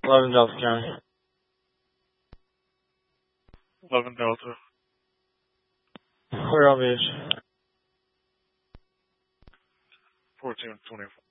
11 Delta County. 11 Delta. Clear on beach. 1424.